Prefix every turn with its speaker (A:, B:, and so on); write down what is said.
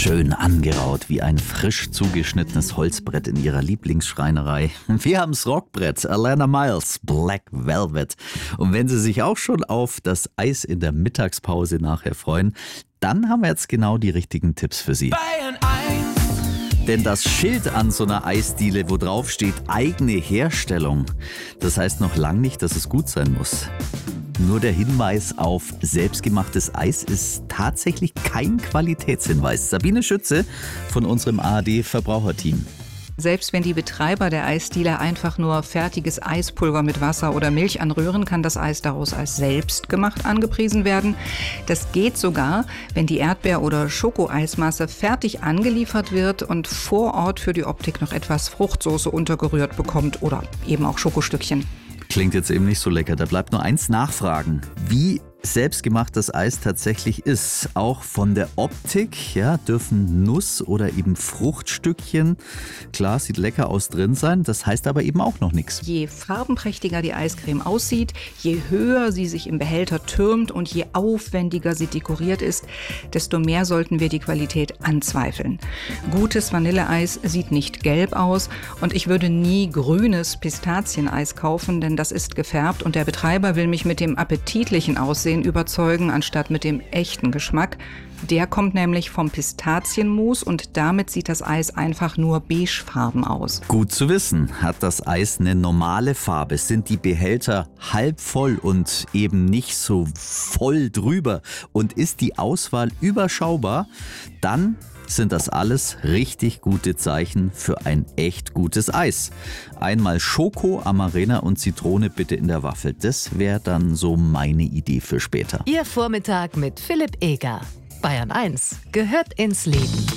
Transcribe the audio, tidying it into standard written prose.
A: Schön angeraut wie ein frisch zugeschnittenes Holzbrett in ihrer Lieblingsschreinerei. Wir haben's Rockbrett, Alana Miles, Black Velvet. Und wenn Sie sich auch schon auf das Eis in der Mittagspause nachher freuen, dann haben wir jetzt genau die richtigen Tipps für Sie.
B: Bayern 1.
A: Denn das Schild an so einer Eisdiele, wo drauf steht eigene Herstellung, das heißt noch lang nicht, dass es gut sein muss. Nur der Hinweis auf selbstgemachtes Eis ist tatsächlich kein Qualitätshinweis. Sabine Schütze von unserem ARD-Verbraucherteam.
C: Selbst wenn die Betreiber der Eisdiele einfach nur fertiges Eispulver mit Wasser oder Milch anrühren, kann das Eis daraus als selbstgemacht angepriesen werden. Das geht sogar, wenn die Erdbeer- oder Schokoeismasse fertig angeliefert wird und vor Ort für die Optik noch etwas Fruchtsoße untergerührt bekommt oder eben auch Schokostückchen.
A: Klingt jetzt eben nicht so lecker. Da bleibt nur eins nachfragen. Wie selbstgemachtes Eis tatsächlich ist. Auch von der Optik, ja, dürfen Nuss- oder eben Fruchtstückchen, klar, sieht lecker aus, drin sein. Das heißt aber eben auch noch nichts.
C: Je farbenprächtiger die Eiscreme aussieht, je höher sie sich im Behälter türmt und je aufwendiger sie dekoriert ist, desto mehr sollten wir die Qualität anzweifeln. Gutes Vanilleeis sieht nicht gelb aus und ich würde nie grünes Pistazieneis kaufen, denn das ist gefärbt und der Betreiber will mich mit dem appetitlichen Aussehen überzeugen, anstatt mit dem echten Geschmack. Der kommt nämlich vom Pistazienmus und damit sieht das Eis einfach nur beigefarben aus.
A: Gut zu wissen. Hat das Eis eine normale Farbe? Sind die Behälter halb voll und eben nicht so voll drüber? Und ist die Auswahl überschaubar? Dann sind das alles richtig gute Zeichen für ein echt gutes Eis. Einmal Schoko, Amarena und Zitrone bitte in der Waffel. Das wäre dann so meine Idee für später.
D: Ihr Vormittag mit Philipp Eger. Bayern 1 gehört ins Leben.